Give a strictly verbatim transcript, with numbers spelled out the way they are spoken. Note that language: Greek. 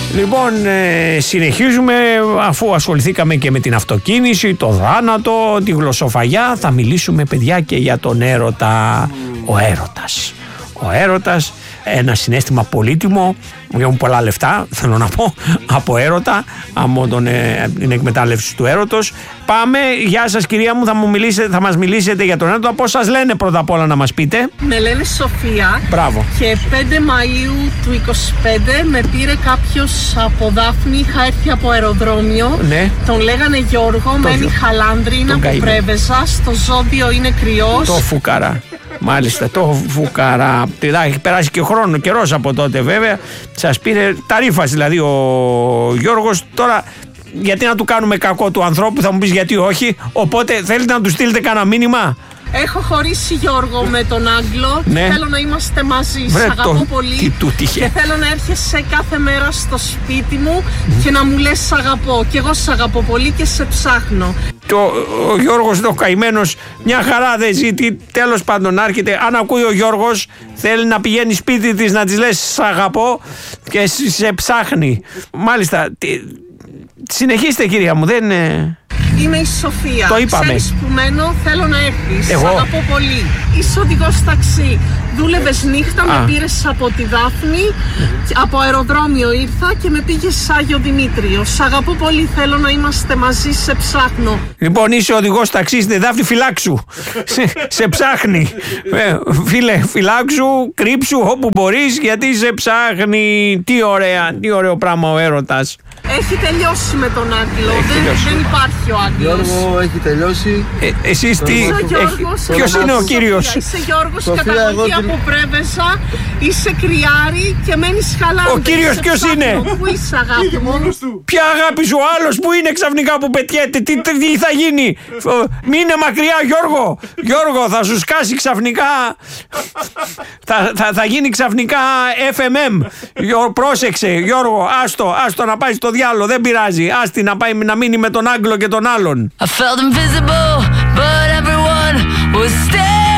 Λοιπόν, ε, συνεχίζουμε, αφού ασχοληθήκαμε και με την αυτοκίνηση, το θάνατο, τη γλωσσοφαγιά, θα μιλήσουμε, παιδιά, και για τον έρωτα. Ο έρωτας. Ο έρωτας, ένα συναίσθημα πολύτιμο, έχουν πολλά λεφτά, θέλω να πω, από έρωτα, από τον, ε, την εκμετάλλευση του έρωτος. Πάμε, γεια σας κυρία μου, θα, μου μιλήσετε, θα μας μιλήσετε για τον έρωτα. Πώς σας λένε πρώτα απ' όλα, να μας πείτε? Με λένε Σοφία. Μπράβο. Και πέντε Μαΐου του είκοσι πέντε με πήρε κάποιος από Δάφνη, είχα έρθει από αεροδρόμιο. Ναι. Τον λέγανε Γιώργο, μένει Χαλάνδρη, είναι από Πρέβεζα, στο ζώδιο είναι κρυός. Το φουκαρά. Μάλιστα, το φουκαρά. Έχει περάσει και χρόνο, καιρός από τότε βέβαια. Σας πήρε ταρίφας δηλαδή ο Γιώργος. Τώρα, γιατί να του κάνουμε κακό του ανθρώπου, θα μου πεις γιατί όχι. Οπότε θέλετε να του στείλετε κανένα μήνυμα? Έχω χωρίσει, Γιώργο, με τον Άγγλο. Ναι. Θέλω να είμαστε μαζί. Βρε, σ' αγαπώ το... πολύ. Τι του τύχε. Και θέλω να έρχεσαι κάθε μέρα στο σπίτι μου mm. και να μου λες σ' αγαπώ. Και εγώ σ' αγαπώ πολύ και σε ψάχνω. Το, ο Γιώργος το καημένος μια χαρά δεν ζητεί. Τέλος πάντων, άρχεται. Αν ακούει ο Γιώργος, θέλει να πηγαίνει σπίτι της να της λες σ' αγαπώ και σε ψάχνει. Μάλιστα. Συνεχίστε, κυρία μου, δεν... Είμαι η Σοφία. Το είπαμε. Ξέρεις που μένω, θέλω να έρθεις. Εγώ. Σ' αγαπώ πολύ. Είσαι οδηγός ταξί. Δούλευες νύχτα, Α. με πήρες από τη Δάφνη, από αεροδρόμιο ήρθα και με πήγες σ' Άγιο Δημήτριο. Σ' αγαπώ πολύ, θέλω να είμαστε μαζί, σε ψάχνω. Λοιπόν, είσαι οδηγός ταξί στη Δάφνη, φυλάξου. σε, σε ψάχνει. Ε, φίλε, φυλάξου, κρύψου όπου μπορείς, γιατί σε ψάχνει. Τι ωραία, τι ωραίο πράγμα ο έρωτας. Έχει τελειώσει με τον Άγγλο. Δεν, δεν υπάρχει ο Άγγλος. Γιώργο, έχει τελειώσει. Ε, εσείς τι. Ποιος είναι ο κύριος? Είσαι Γιώργος, καταγωγή από Πρέβεζα. Είσαι κρυάρι και μένεις Χαλάνδρη. Ο κύριος ποιος είναι? Πού είσαι, αγάπη μου? Ποια αγάπη σου? Άλλος που είναι ξαφνικά που πετιέται? Τι, τι θα γίνει? Μείνε μακριά, Γιώργο. Γιώργο, θα σου σκάσει ξαφνικά. θα, θα, θα γίνει ξαφνικά εφ εμ εμ. Πρόσεξε, Γιώργο, άστο, άστο να πάει στο διάλο, δεν πειράζει. Άστη να πάει να μείνει με τον Άγγλο και τον άλλον. I felt invisible, but everyone was staying.